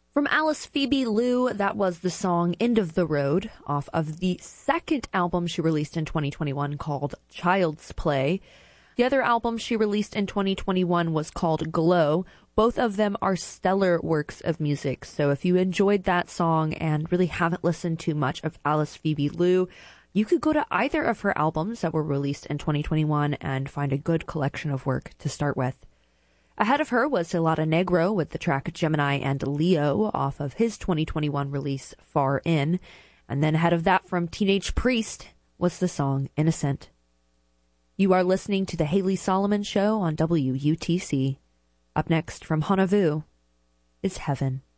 From Alice Phoebe Lou, that was the song End of the Road off of the second album she released in 2021 called Child's Play. The other album she released in 2021 was called Glow. Both of them are stellar works of music, so if you enjoyed that song and really haven't listened to much of Alice Phoebe Lou, you could go to either of her albums that were released in 2021 and find a good collection of work to start with. Ahead of her was Helada Negro with the track Gemini and Leo off of his 2021 release Far In. And then ahead of that from Teenage Priest was the song Innocent. You are listening to The Haley Solomon Show on WUTC. Up next from Honavu is Heaven.